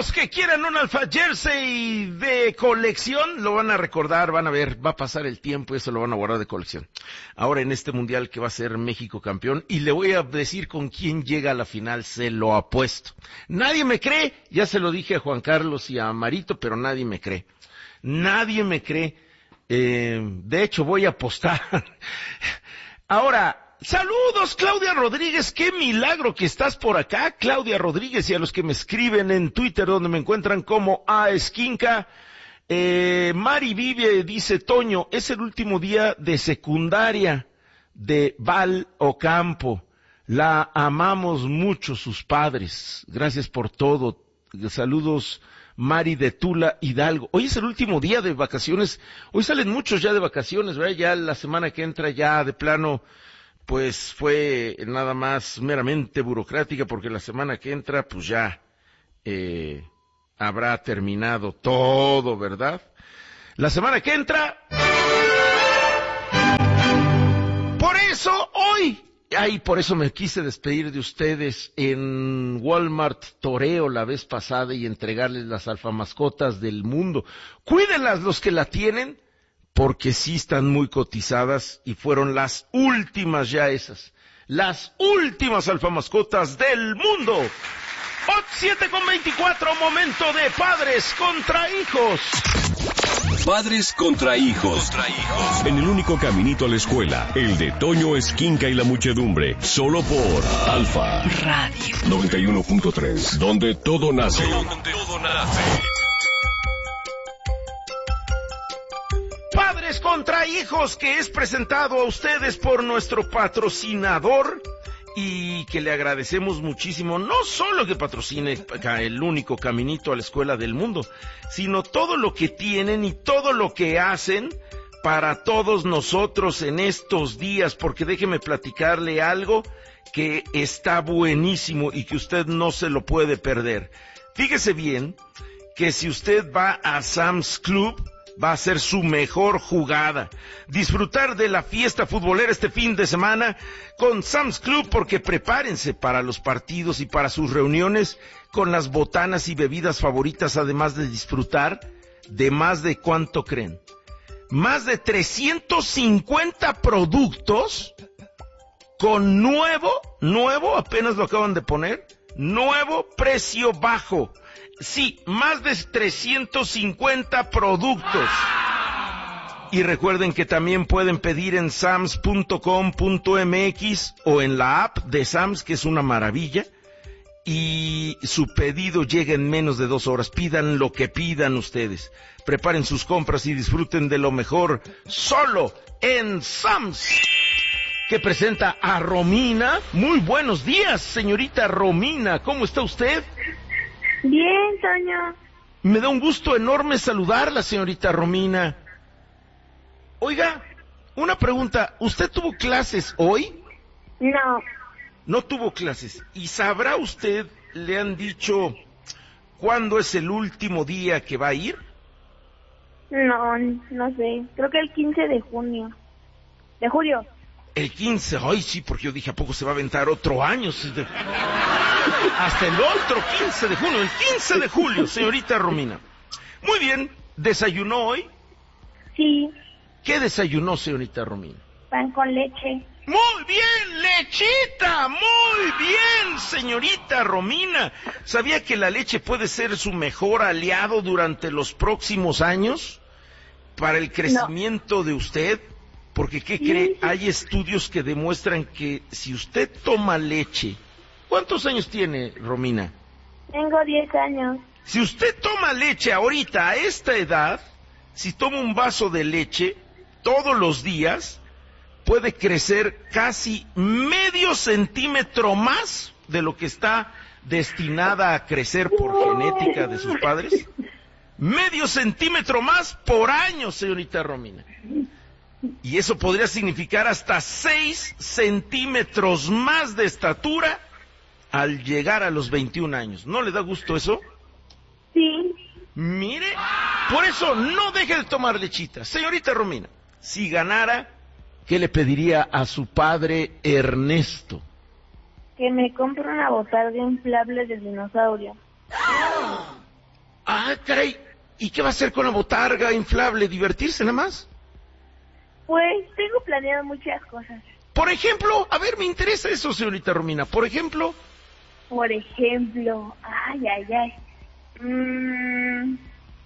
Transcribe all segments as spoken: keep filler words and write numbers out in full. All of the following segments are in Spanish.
los que quieran un Alfa Jersey de colección, lo van a recordar, van a ver, va a pasar el tiempo y eso lo van a guardar de colección. Ahora en este mundial que va a ser México campeón, y le voy a decir con quién llega a la final, se lo apuesto. Nadie me cree, ya se lo dije a Juan Carlos y a Marito, pero nadie me cree. Nadie me cree. Eh, de hecho, voy a apostar. Ahora, saludos, Claudia Rodríguez, qué milagro que estás por acá, Claudia Rodríguez, y a los que me escriben en Twitter, donde me encuentran como A Esquinca. Eh, Mari Vive dice, Toño, es el último día de secundaria de Val Ocampo. La amamos mucho, sus padres. Gracias por todo. Saludos, Mari de Tula Hidalgo. Hoy es el último día de vacaciones. Hoy salen muchos ya de vacaciones, ¿verdad? Ya la semana que entra ya de plano, pues fue nada más meramente burocrática, porque la semana que entra, pues ya eh, habrá terminado todo, ¿verdad? La semana que entra... Por eso hoy, ay, por eso me quise despedir de ustedes en Walmart Toreo la vez pasada y entregarles las alfamascotas del mundo. Cuídenlas los que la tienen, porque sí están muy cotizadas y fueron las últimas ya esas. Las últimas alfamascotas del mundo. siete con veinticuatro, momento de padres contra hijos. Padres contra hijos. Contra hijos. En el único caminito a la escuela, el de Toño Esquinca y la muchedumbre. Solo por Alfa Radio noventa y uno punto tres, donde todo nace. Donde todo nace. Padres contra hijos, que es presentado a ustedes por nuestro patrocinador y que le agradecemos muchísimo, no solo que patrocine el único caminito a la escuela del mundo, sino todo lo que tienen y todo lo que hacen para todos nosotros en estos días, porque déjeme platicarle algo que está buenísimo y que usted no se lo puede perder. Fíjese bien que si usted va a Sam's Club, va a ser su mejor jugada. Disfrutar de la fiesta futbolera este fin de semana con Sam's Club, porque prepárense para los partidos y para sus reuniones con las botanas y bebidas favoritas, además de disfrutar de más de ¿cuánto creen? Más de trescientos cincuenta productos con nuevo, nuevo, apenas lo acaban de poner, nuevo precio bajo. Sí, más de trescientos cincuenta productos. Y recuerden que también pueden pedir en sams punto com punto m x o en la app de Sams, que es una maravilla. Y su pedido llega en menos de dos horas. Pidan lo que pidan ustedes. Preparen sus compras y disfruten de lo mejor solo en Sams, que presenta a Romina. Muy buenos días, señorita Romina. ¿Cómo está usted? Bien, Toño. Me da un gusto enorme saludarla, señorita Romina. Oiga, una pregunta. ¿Usted tuvo clases hoy? No. No tuvo clases. ¿Y sabrá usted, le han dicho, cuándo es el último día que va a ir? No, no sé. Creo que el quince de junio. De julio. El quince, ay sí, porque yo dije, ¿a poco se va a aventar otro año? Hasta el otro quince de junio, el quince de julio, señorita Romina. Muy bien, ¿desayunó hoy? Sí. ¿Qué desayunó, señorita Romina? Pan con leche. Muy bien, lechita, muy bien, señorita Romina. ¿Sabía que la leche puede ser su mejor aliado durante los próximos años para el crecimiento no. de usted? Porque, ¿qué sí. cree? Hay estudios que demuestran que si usted toma leche... ¿Cuántos años tiene, Romina? Tengo diez años. Si usted toma leche ahorita, a esta edad, si toma un vaso de leche todos los días, puede crecer casi medio centímetro más de lo que está destinada a crecer por genética de sus padres. Medio centímetro más por año, señorita Romina. Y eso podría significar hasta seis centímetros más de estatura al llegar a los veintiún años. ¿No le da gusto eso? Sí. Mire, por eso no deje de tomar lechita. Señorita Romina, si ganara, ¿qué le pediría a su padre Ernesto? Que me compre una botarga inflable de dinosaurio. Ah, caray. ¿Y qué va a hacer con la botarga inflable? ¿Divertirse nada más? Pues tengo planeado muchas cosas. Por ejemplo, a ver, me interesa eso, señorita Romina. Por ejemplo... Por ejemplo, ay, ay, ay. Mm...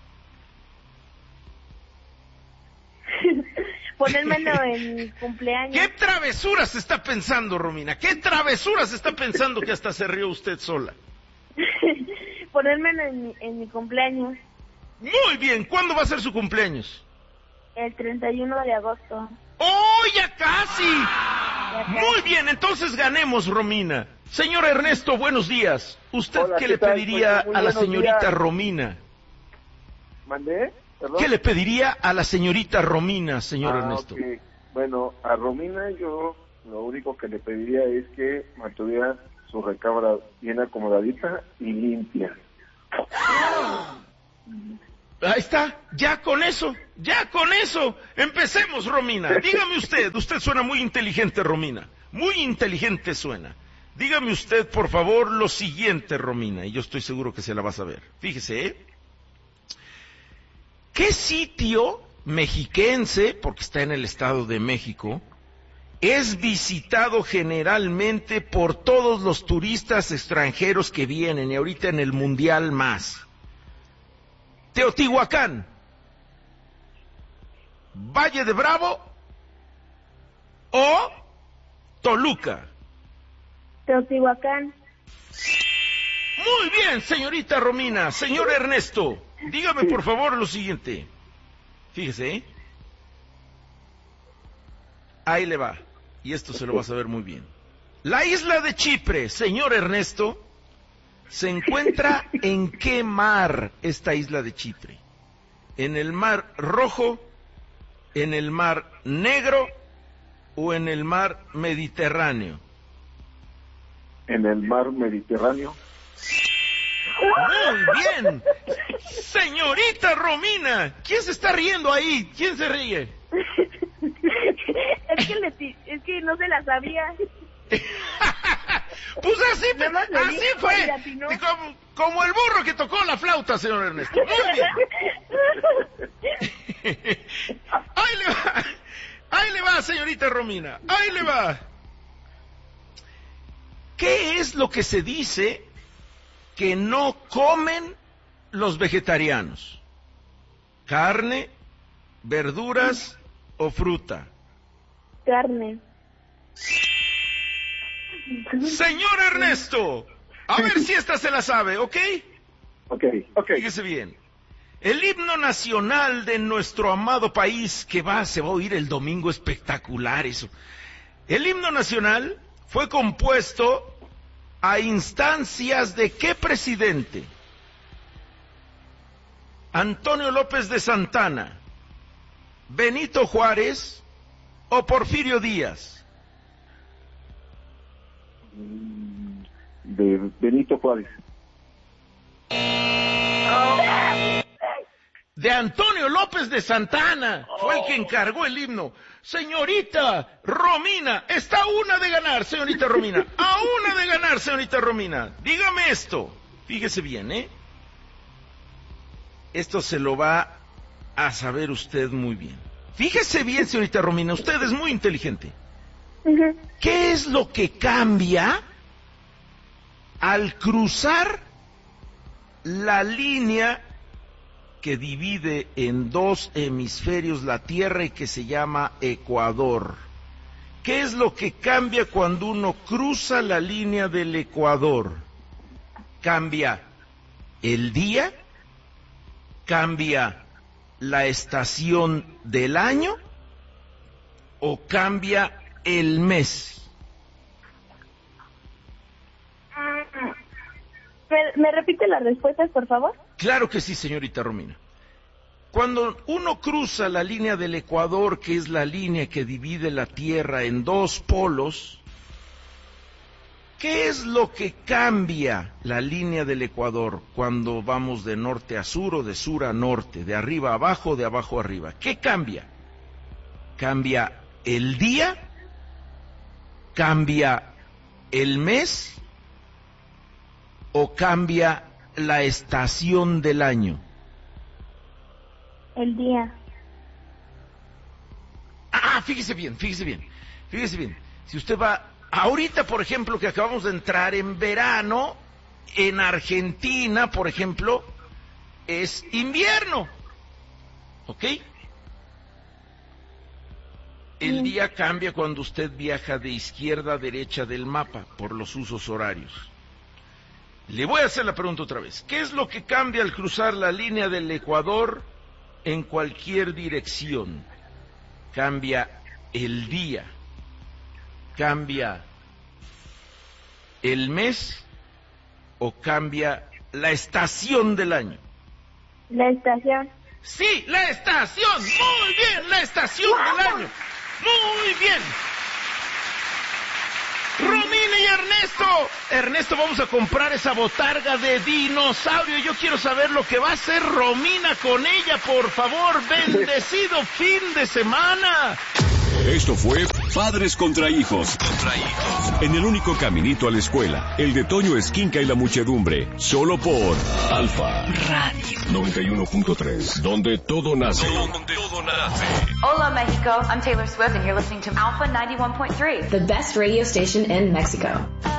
Ponérmelo en mi cumpleaños. ¿Qué travesuras está pensando, Romina? ¿Qué travesuras está pensando que hasta se rió usted sola? Ponérmelo en mi, en mi cumpleaños. Muy bien, ¿cuándo va a ser su cumpleaños? El treinta y uno de agosto. ¡Oh, ya casi! Ya casi. Muy bien, entonces ganemos, Romina. Señor Ernesto, buenos días. ¿Usted Hola, qué, ¿qué le tal? pediría Pues, a la buenos señorita días. Romina? ¿Mandé? ¿Perdón? ¿Qué le pediría a la señorita Romina, señor Ah, Ernesto? ok. Bueno, a Romina yo lo único que le pediría es que mantuviera su recámara bien acomodadita y limpia. Ahí está, ya con eso, ya con eso. Empecemos, Romina. Dígame usted, usted suena muy inteligente, Romina. Muy inteligente suena. Dígame usted, por favor, lo siguiente, Romina, y yo estoy seguro que se la va a saber. Fíjese, ¿eh? ¿Qué sitio mexiquense, porque está en el Estado de México, es visitado generalmente por todos los turistas extranjeros que vienen, y ahorita en el Mundial más? Teotihuacán, Valle de Bravo o Toluca. Teotihuacán. Muy bien, señorita Romina. Señor Ernesto, dígame por favor lo siguiente. Fíjese, ¿eh? Ahí le va. Y esto se lo va a saber muy bien. La isla de Chipre, señor Ernesto, ¿se encuentra en qué mar esta isla de Chipre? ¿En el mar Rojo, en el mar Negro o en el mar Mediterráneo? En el mar Mediterráneo. Muy bien. Señorita Romina, ¿quién se está riendo ahí? ¿Quién se ríe? es, que le ti- es que no se la sabía. Pues así, Nada más le así dijo y fue. le atinó. Como, como el burro que tocó la flauta, señor Ernesto. Muy bien. Ahí le va. Ahí le va, señorita Romina. Ahí le va. ¿Qué es lo que se dice que no comen los vegetarianos? ¿Carne, verduras o fruta? Carne. Señor Ernesto, a ver si esta se la sabe, ¿ok? Ok, ok. Fíjese bien. El himno nacional de nuestro amado país, que va, se va a oír el domingo, espectacular eso. El himno nacional fue compuesto a instancias de ¿qué presidente? Antonio López de Santana, Benito Juárez o Porfirio Díaz. De Benito Juárez. De Antonio López de Santana, fue el que encargó el himno. Señorita Romina, está a una de ganar, señorita Romina, a una de ganar, señorita Romina. Dígame esto, fíjese bien, ¿eh? Esto se lo va a saber usted muy bien. Fíjese bien, señorita Romina, usted es muy inteligente. Ujú. ¿Qué es lo que cambia al cruzar la línea que divide en dos hemisferios la Tierra y que se llama Ecuador? ¿Qué es lo que cambia cuando uno cruza la línea del Ecuador? ¿Cambia el día? ¿Cambia la estación del año? ¿O cambia el mes? ¿Me, ¿Me repite las respuestas, por favor? Claro que sí, señorita Romina. Cuando uno cruza la línea del Ecuador, que es la línea que divide la Tierra en dos polos, ¿qué es lo que cambia la línea del Ecuador cuando vamos de norte a sur o de sur a norte, de arriba a abajo o de abajo a arriba? ¿Qué cambia? ¿Cambia el día? ¿Cambia el mes? ¿O cambia la estación del año? El día. Ah, fíjese bien, fíjese bien, fíjese bien. Si usted va, ahorita por ejemplo, que acabamos de entrar en verano, en Argentina, por ejemplo, es invierno. ¿Ok? El día cambia cuando usted viaja de izquierda a derecha del mapa por los usos horarios. Le voy a hacer la pregunta otra vez. ¿Qué es lo que cambia al cruzar la línea del Ecuador en cualquier dirección? Cambia el día, cambia el mes o cambia la estación del año. La estación. Sí, la estación. Muy bien, la estación del año. Muy bien. Romina y Ernesto. Ernesto, vamos a comprar esa botarga de dinosaurio. Yo quiero saber lo que va a hacer Romina con ella. Por favor, bendecido fin de semana. Esto fue Padres contra Hijos. Contra Hijos. En el único caminito a la escuela, el de Toño Esquinca y la Muchedumbre. Solo por Alfa Radio noventa y uno punto tres. Donde todo nace. Donde todo nace. Hola, Mexico. I'm Taylor Swift, and you're listening to Alpha ninety-one point three. The best radio station in Mexico.